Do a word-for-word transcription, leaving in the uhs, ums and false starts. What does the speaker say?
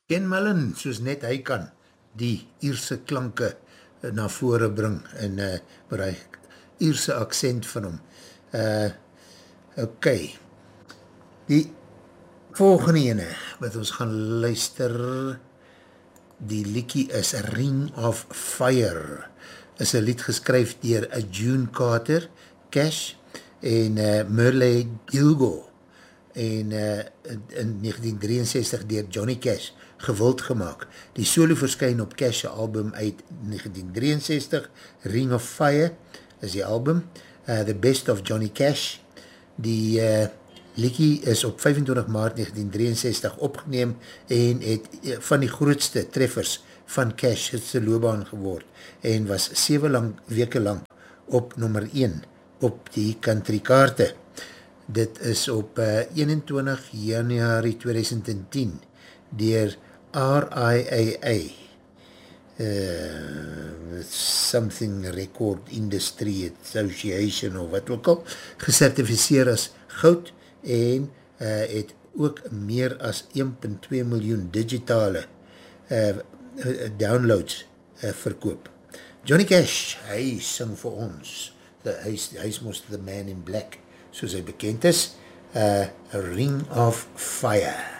Ken Mullen, soos net hy kan, die Ierse klanke na vore bring, en uh, maar hy Ierse accent van hom. Uh, ok, die volgende ene, wat ons gaan luister, die liedjie is Ring of Fire, is een lied geskryf dier June Carter, Cash, en uh, Merle Gilgo, en uh, in negentien drieënses dier Johnny Cash, gewild gemaakt. Die solo verskyn op Cash' album uit negentien drieënses, Ring of Fire, is die album, uh, The Best of Johnny Cash, die uh, liedjie is op vyfentwintig maart negentien drieënses opgeneem en het van die grootste treffers van Cash het sy loopbaan geword en was sewe lang, weke lang op nummer een op die country kaarte. Dit is op uh, eenentwintig januari tweeduisend tien dier R I A A uh, Something Record Industry Association of wat ook al, gecertificeer as goud en uh, het ook meer as een komma twee miljoen digitale uh, downloads uh, verkoop. Johnny Cash, hy sing vir ons, the, hy, hy is most the man in black, soos hy bekend is, uh, A Ring of Fire.